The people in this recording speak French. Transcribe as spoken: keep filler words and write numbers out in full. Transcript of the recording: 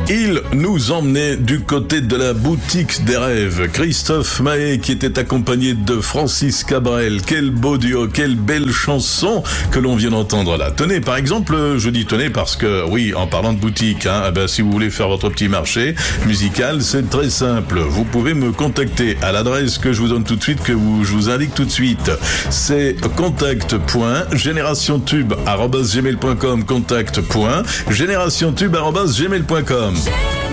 Il nous emmenait du côté de la boutique des rêves. Christophe Maé qui était accompagné de Francis Cabrel. Quel beau duo, quelle belle chanson que l'on vient d'entendre là. Tenez, par exemple, je dis tenez parce que, oui, en parlant de boutique, hein, eh ben, si vous voulez faire votre petit marché musical, c'est très simple. Vous pouvez me contacter à l'adresse que je vous donne tout de suite, que vous, je vous indique tout de suite. C'est contact point génération tube arobase gmail point com, contact point génération tube arobase gmail point com.